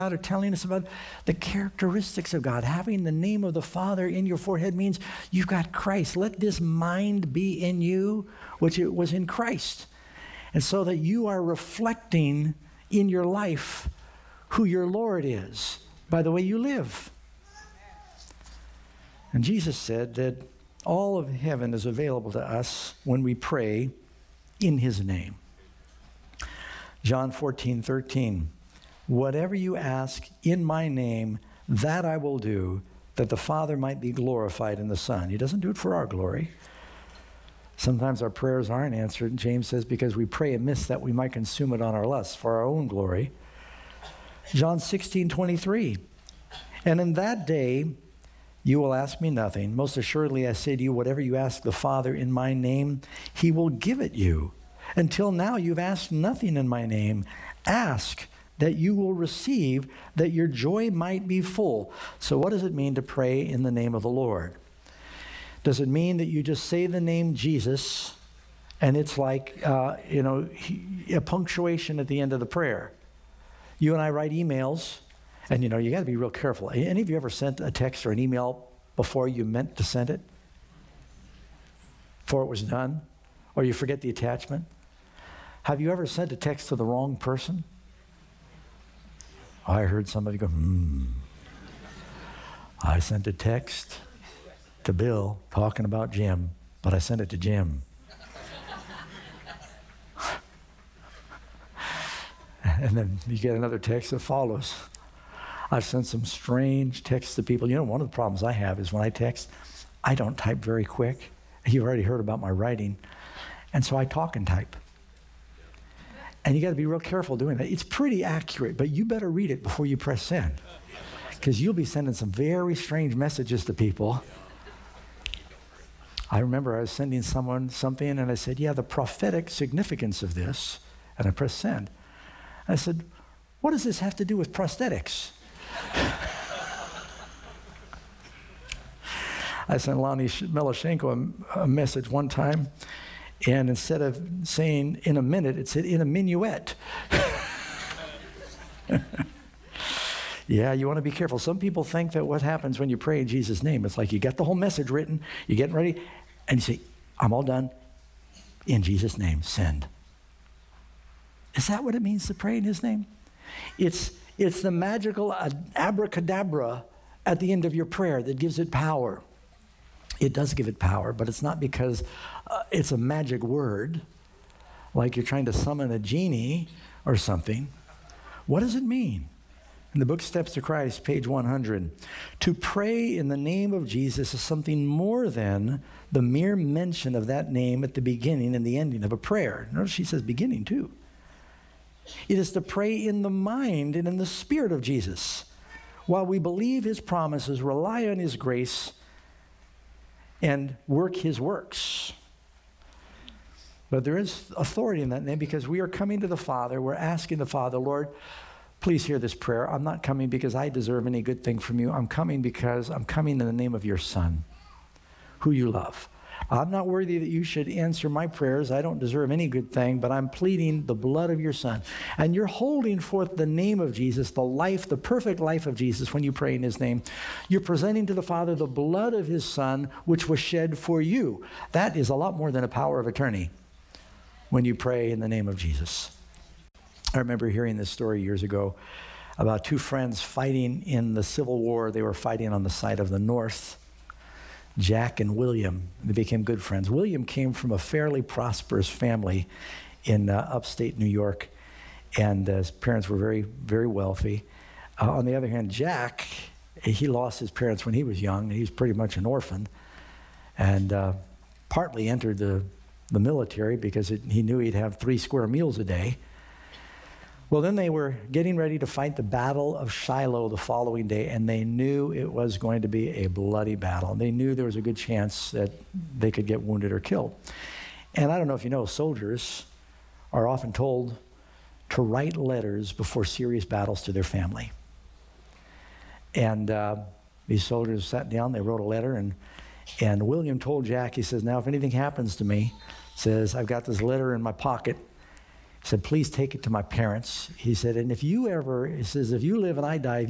are telling us about the characteristics of God. Having the name of the Father in your forehead means you've got Christ. Let this mind be in you, which it was in Christ. And so that you are reflecting in your life who your Lord is by the way you live. And Jesus said that all of heaven is available to us when we pray in his name. John 14:13. Whatever you ask in my name, that I will do, that the Father might be glorified in the Son. He doesn't do it for our glory. Sometimes our prayers aren't answered. James says, because we pray amiss that we might consume it on our lusts for our own glory. John 16:23. And in that day, you will ask me nothing. Most assuredly, I say to you, whatever you ask the Father in my name, he will give it you. Until now, you've asked nothing in my name. Ask that you will receive, that your joy might be full. So what does it mean to pray in the name of the Lord? Does it mean that you just say the name Jesus and it's like, a punctuation at the end of the prayer? You and I write emails, and you got to be real careful. Any of you ever sent a text or an email before you meant to send it? Before it was done? Or you forget the attachment? Have you ever sent a text to the wrong person? I heard somebody go, I sent a text to Bill talking about Jim, but I sent it to Jim. And then you get another text that follows. I've sent some strange texts to people. One of the problems I have is when I text, I don't type very quick. You've already heard about my writing. And so I talk and type. And you got to be real careful doing that. It's pretty accurate, but you better read it before you press send, because you'll be sending some very strange messages to people. I remember I was sending someone something, and I said, the prophetic significance of this, and I pressed send. I said, what does this have to do with prosthetics? I sent Lonnie Meloshenko a message one time, and instead of saying in a minute, it said in a minuet. Yeah, you want to be careful. Some people think that what happens when you pray in Jesus' name, it's like you get the whole message written, you're getting ready, and you say, I'm all done. In Jesus' name, send. Is that what it means to pray in his name? It's the magical abracadabra at the end of your prayer that gives it power. It does give it power, but it's not because it's a magic word, like you're trying to summon a genie or something. What does it mean? In the book Steps to Christ, page 100, to pray in the name of Jesus is something more than the mere mention of that name at the beginning and the ending of a prayer. Notice she says beginning too. It is to pray in the mind and in the spirit of Jesus, while we believe his promises, rely on his grace, and work his works. But there is authority in that name, because we are coming to the Father. We're asking the Father, Lord, please hear this prayer. I'm not coming because I deserve any good thing from you. I'm coming because I'm coming in the name of your Son, who you love. I'm not worthy that you should answer my prayers. I don't deserve any good thing, but I'm pleading the blood of your Son. And you're holding forth the name of Jesus, the life, the perfect life of Jesus when you pray in his name. You're presenting to the Father the blood of his Son, which was shed for you. That is a lot more than a power of attorney when you pray in the name of Jesus. I remember hearing this story years ago about two friends fighting in the Civil War. They were fighting on the side of the North. Jack and William, they became good friends. William came from a fairly prosperous family in upstate New York, and his parents were very, very wealthy. On the other hand, Jack, he lost his parents when he was young, and he was pretty much an orphan, and partly entered the military because he knew he'd have 3 square meals a day. Well, then they were getting ready to fight the Battle of Shiloh the following day, and they knew it was going to be a bloody battle. They knew there was a good chance that they could get wounded or killed. And I don't know if you know, soldiers are often told to write letters before serious battles to their family. And these soldiers sat down, they wrote a letter, and William told Jack, he says, now if anything happens to me, says, I've got this letter in my pocket. He said, please take it to my parents. He said, and if you ever, he says, if you live and I die,